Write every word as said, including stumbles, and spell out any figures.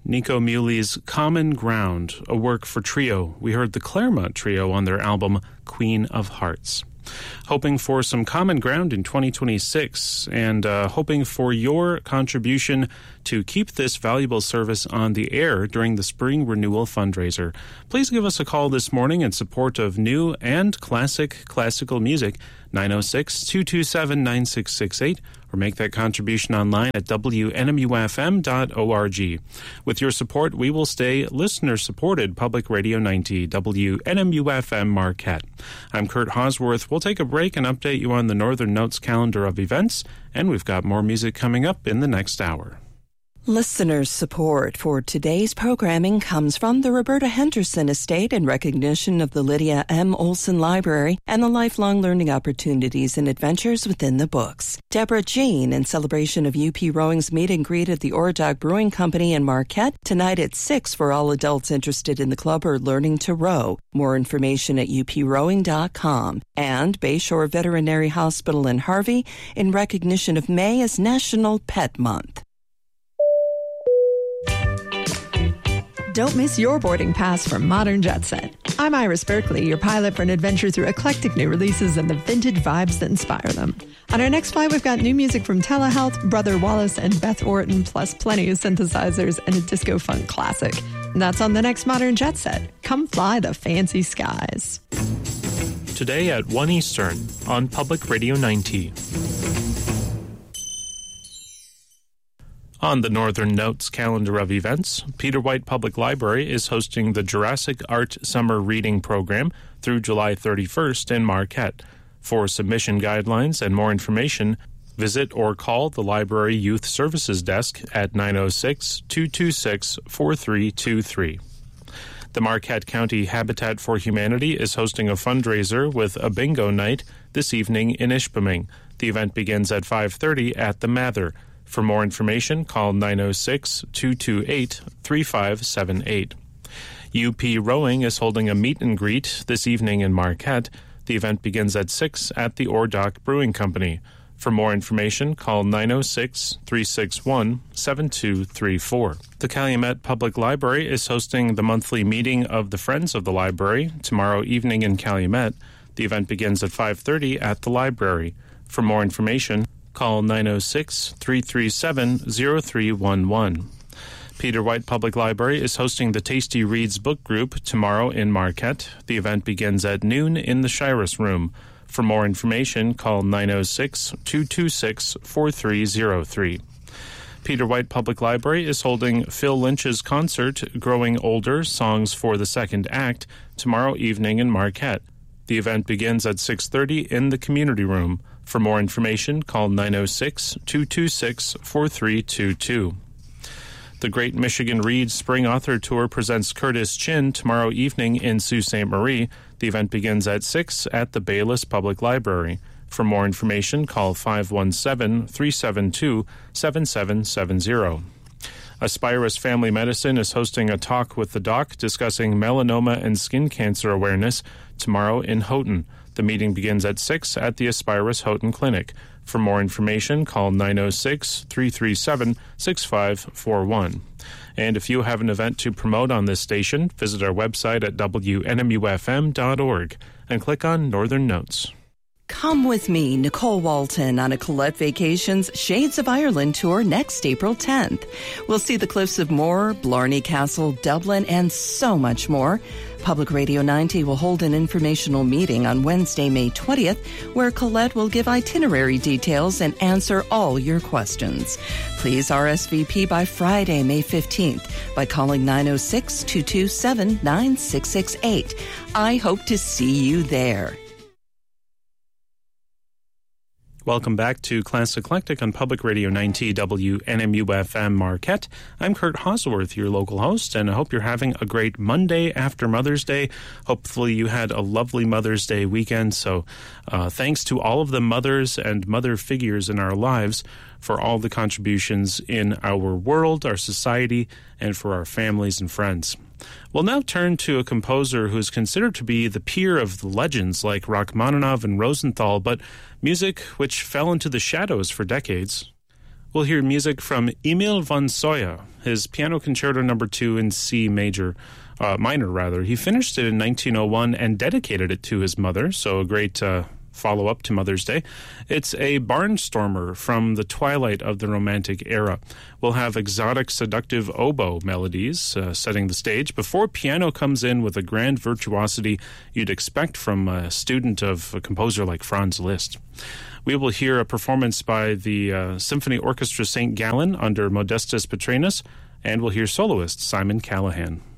Nico Muley's Common Ground, a work for trio. We heard the Claremont Trio on their album Queen of Hearts. Hoping for some common ground in twenty twenty-six and uh, hoping for your contribution to keep this valuable service on the air during the Spring Renewal Fundraiser. Please give us a call this morning in support of new and classic classical music, nine oh six, two two seven, nine six six eight, or make that contribution online at w n m u f m dot org. With your support, we will stay listener-supported Public Radio ninety, W N M U F M Marquette. I'm Kurt Hosworth. We'll take a break and update you on the Northern Notes calendar of events, and we've got more music coming up in the next hour. Listeners' support for today's programming comes from the Roberta Henderson Estate in recognition of the Lydia M. Olson Library and the lifelong learning opportunities and adventures within the books. Deborah Jean in celebration of U P Rowing's meet and greet at the Oradoc Brewing Company in Marquette tonight at six for all adults interested in the club or learning to row. More information at u p rowing dot com. And Bayshore Veterinary Hospital in Harvey in recognition of May as National Pet Month. Don't miss your boarding pass for Modern Jet Set. I'm Iris Berkeley, your pilot for an adventure through eclectic new releases and the vintage vibes that inspire them. On our next flight, we've got new music from Telehealth, Brother Wallace, and Beth Orton, plus plenty of synthesizers and a disco funk classic. And that's on the next Modern Jet Set. Come fly the fancy skies. Today at one Eastern on Public Radio ninety. On the Northern Notes calendar of events, Peter White Public Library is hosting the Jurassic Art Summer Reading Program through July thirty-first in Marquette. For submission guidelines and more information, visit or call the Library Youth Services Desk at nine oh six, two two six, four three two three. The Marquette County Habitat for Humanity is hosting a fundraiser with a bingo night this evening in Ishpeming. The event begins at five thirty at the Mather. For more information, call nine oh six, two two eight, three five seven eight. U P Rowing is holding a meet and greet this evening in Marquette. The event begins at six at the Oradoc Brewing Company. For more information, call nine oh six, three six one, seven two three four. The Calumet Public Library is hosting the monthly meeting of the Friends of the Library tomorrow evening in Calumet. The event begins at five thirty at the library. For more information, call nine oh six, three three seven, oh three one one. Peter White Public Library is hosting the Tasty Reads Book Group tomorrow in Marquette. The event begins at noon in the Shiras Room. For more information, call nine oh six, two two six, four three oh three. Peter White Public Library is holding Phil Lynch's concert, Growing Older, Songs for the Second Act, tomorrow evening in Marquette. The event begins at six thirty in the Community Room. For more information, call nine oh six, two two six, four three two two. The Great Michigan Reads Spring Author Tour presents Curtis Chin tomorrow evening in Sault Ste. Marie. The event begins at six at the Bayless Public Library. For more information, call five one seven, three seven two, seven seven seven zero. Aspirus Family Medicine is hosting a talk with the doc discussing melanoma and skin cancer awareness tomorrow in Houghton. The meeting begins at six at the Aspirus Houghton Clinic. For more information, call nine oh six, three three seven, six five four one. And if you have an event to promote on this station, visit our website at w n m u f m dot org and click on Northern Notes. Come with me, Nicole Walton, on a Colette Vacations Shades of Ireland tour next April tenth. We'll see the Cliffs of Moher, Blarney Castle, Dublin, and so much more. Public Radio ninety will hold an informational meeting on Wednesday, May twentieth, where Colette will give itinerary details and answer all your questions. Please R S V P by Friday, May fifteenth, by calling nine oh six, two two seven, nine six six eight. I hope to see you there. Welcome back to Class Eclectic on Public Radio ninety W N M U F M Marquette. I'm Kurt Hosworth, your local host, and I hope you're having a great Monday after Mother's Day. Hopefully you had a lovely Mother's Day weekend. So uh, thanks to all of the mothers and mother figures in our lives for all the contributions in our world, our society, and for our families and friends. We'll now turn to a composer who is considered to be the peer of the legends like Rachmaninoff and Rosenthal, but music which fell into the shadows for decades. We'll hear music from Emil von Soja, his Piano Concerto Number Two in C major, uh, minor rather. He finished it in nineteen oh one and dedicated it to his mother, so a great uh, follow-up to Mother's Day. It's a barnstormer from the twilight of the Romantic era. We'll have exotic, seductive oboe melodies uh, setting the stage before piano comes in with a grand virtuosity you'd expect from a student of a composer like Franz Liszt. We will hear a performance by the uh, Symphony Orchestra Saint Gallen under Modestus Petrenus, and we'll hear soloist Simon Callahan.